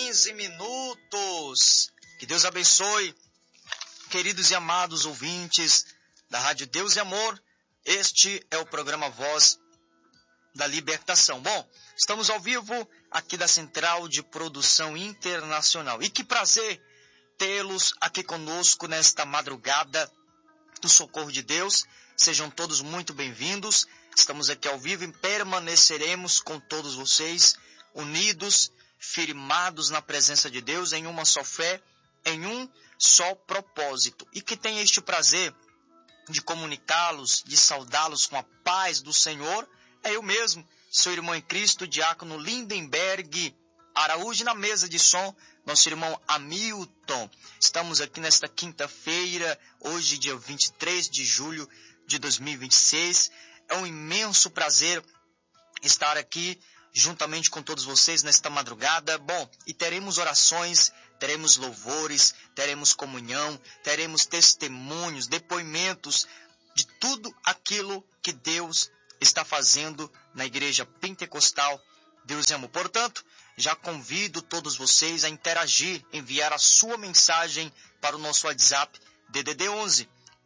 15 minutos. Que Deus abençoe, queridos e amados ouvintes da Rádio Deus e Amor. Este é o programa Voz da Libertação. Bom, estamos ao vivo aqui da Central de Produção Internacional. E que prazer tê-los aqui conosco nesta madrugada do Socorro de Deus. Sejam todos muito bem-vindos. Estamos aqui ao vivo e permaneceremos com todos vocês, unidos, firmados na presença de Deus, em uma só fé, em um só propósito. E que tenha este prazer de comunicá-los, de saudá-los com a paz do Senhor, é eu mesmo, seu irmão em Cristo, diácono Lindenberg Araújo, na mesa de som, nosso irmão Hamilton. Estamos aqui nesta quinta-feira, hoje dia 23 de julho de 2026. É um imenso prazer estar aqui juntamente com todos vocês nesta madrugada. Bom, e teremos orações, teremos louvores, teremos comunhão, teremos testemunhos, depoimentos de tudo aquilo que Deus está fazendo na Igreja Pentecostal Deus e Amor. Portanto, já convido todos vocês a interagir, enviar a sua mensagem para o nosso WhatsApp DDD 11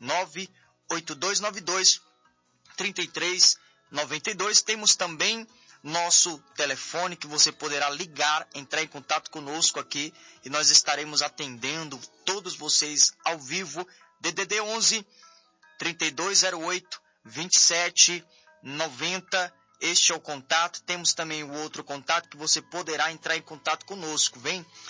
98292 3392. Temos também nosso telefone que você poderá ligar, entrar em contato conosco aqui e nós estaremos atendendo todos vocês ao vivo. DDD 11 3208 2790. Este é o contato. Temos também o outro contato que você poderá entrar em contato conosco. Vem